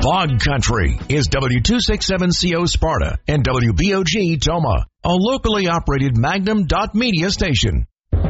Fog Country is W267CO Sparta and WBOG Toma, a locally operated Magnum Media station.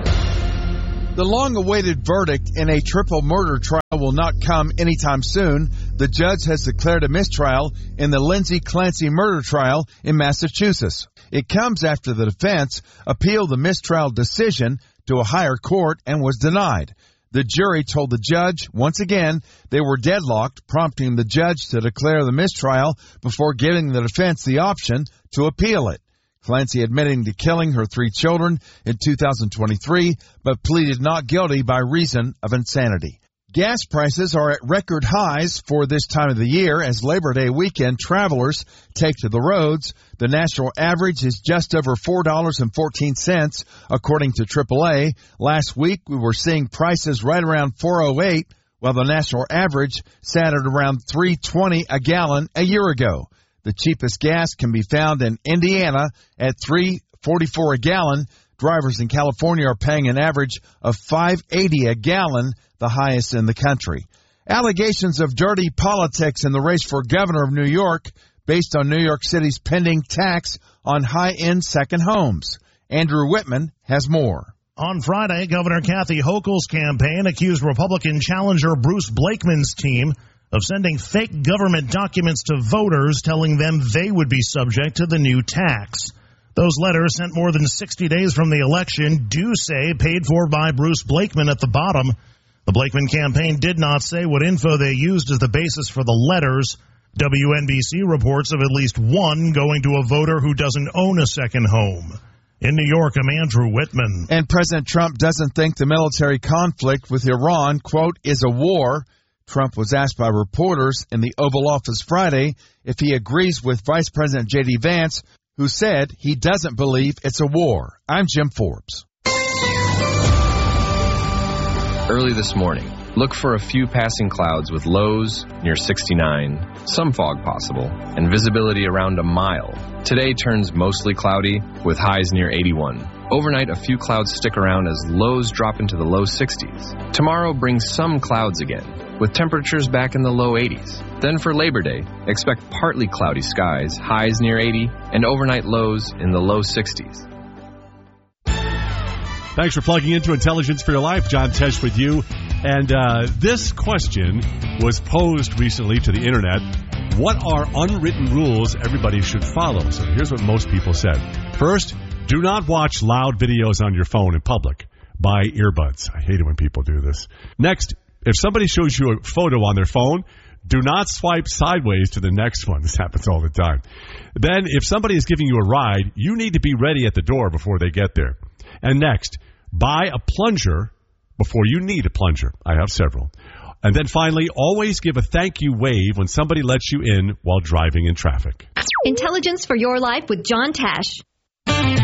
The long-awaited verdict in a triple murder trial will not come anytime soon. The judge has declared a mistrial in the Lindsay Clancy murder trial in Massachusetts. It comes after the defense appealed the mistrial decision to a higher court and was denied. The jury told the judge, once again, they were deadlocked, prompting the judge to declare the mistrial before giving the defense the option to appeal it. Clancy admitting to killing her 3 children in 2023, but pleaded not guilty by reason of insanity. Gas prices are at record highs for this time of the year as Labor Day weekend travelers take to the roads. The national average is just over $4.14, according to AAA. Last week, we were seeing prices right around $4.08, while the national average sat at around $3.20 a gallon a year ago. The cheapest gas can be found in Indiana at $3.44 a gallon. Drivers in California are paying an average of $5.80 a gallon, the highest in the country. Allegations of dirty politics in the race for governor of New York based on New York City's pending tax on high-end second homes. Andrew Whitman has more. On Friday, Governor Kathy Hochul's campaign accused Republican challenger Bruce Blakeman's team of sending fake government documents to voters telling them they would be subject to the new tax. Those letters, sent more than 60 days from the election, do say paid for by Bruce Blakeman at the bottom. The Blakeman campaign did not say what info they used as the basis for the letters. WNBC reports of at least one going to a voter who doesn't own a second home. In New York, I'm Andrew Whitman. And President Trump doesn't think the military conflict with Iran, quote, is a war. Trump was asked by reporters in the Oval Office Friday if he agrees with Vice President J.D. Vance, who said he doesn't believe it's a war. I'm Jim Forbes. Early this morning, look for a few passing clouds with lows near 69, some fog possible, and visibility around a mile. Today turns mostly cloudy with highs near 81. Overnight, a few clouds stick around as lows drop into the low 60s. Tomorrow brings some clouds again, with temperatures back in the low 80s. Then for Labor Day, expect partly cloudy skies, highs near 80, and overnight lows in the low 60s. Thanks for plugging into Intelligence for Your Life. John Tesh with you. And this question was posed recently to the internet. What are unwritten rules everybody should follow? So here's what most people said. First, do not watch loud videos on your phone in public. Buy earbuds. I hate it when people do this. Next, if somebody shows you a photo on their phone, do not swipe sideways to the next one. This happens all the time. Then, if somebody is giving you a ride, you need to be ready at the door before they get there. And next, buy a plunger before you need a plunger. I have several. And then finally, always give a thank you wave when somebody lets you in while driving in traffic. Intelligence for Your Life with John Tesh.